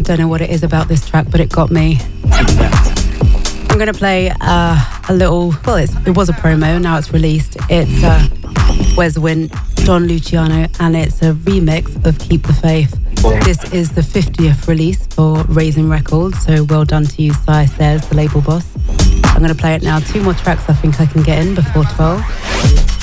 don't know what it is about this track, but it got me. I'm going to play a little, well, it was a promo, now it's released. It's Wes Wint, Don Luciano, and it's a remix of Keep the Faith. This is the 50th release for Raising Records, so well done to you, Si Says, the label boss. I'm going to play it now. 2 more tracks I think I can get in before 12.